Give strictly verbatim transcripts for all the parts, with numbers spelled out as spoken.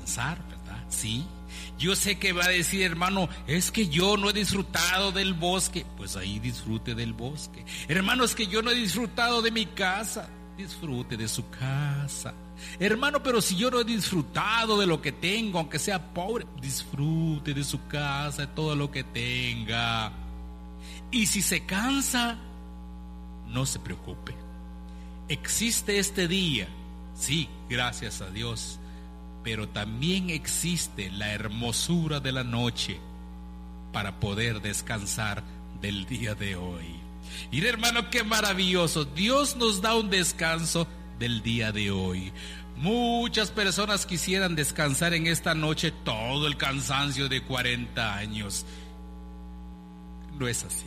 descansar, ¿verdad? Sí. Yo sé que va a decir, hermano, es que yo no he disfrutado del bosque. Pues ahí disfrute del bosque. Hermano, es que yo no he disfrutado de mi casa. Disfrute de su casa. Hermano, pero si yo no he disfrutado de lo que tengo, aunque sea pobre, disfrute de su casa, de todo lo que tenga. Y si se cansa, no se preocupe. Existe este día, sí, gracias a Dios, pero también existe la hermosura de la noche para poder descansar del día de hoy. Y hermano, qué maravilloso, Dios nos da un descanso del día de hoy. Muchas personas quisieran descansar en esta noche todo el cansancio de cuarenta años. No es así.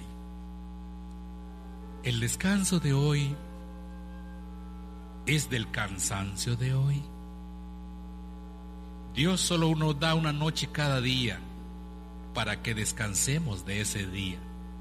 El descanso de hoy es del cansancio de hoy. Dios solo nos da una noche cada día para que descansemos de ese día,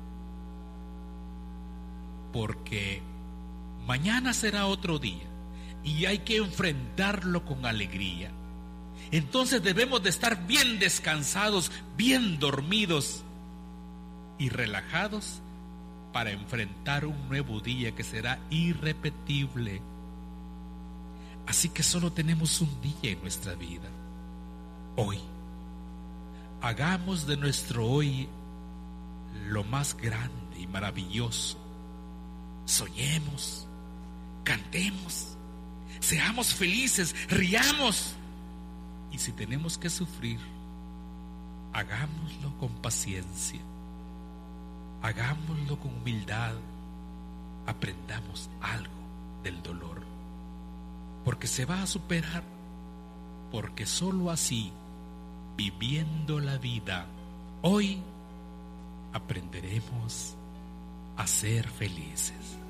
porque mañana será otro día y hay que enfrentarlo con alegría. Entonces debemos de estar bien descansados, bien dormidos y relajados para enfrentar un nuevo día que será irrepetible. Así que solo tenemos un día en nuestra vida, hoy. Hagamos de nuestro hoy lo más grande y maravilloso. Soñemos, cantemos, seamos felices, riamos. Y si tenemos que sufrir, hagámoslo con paciencia, hagámoslo con humildad, aprendamos algo del dolor, porque se va a superar, porque solo así, viviendo la vida, hoy aprenderemos a ser felices.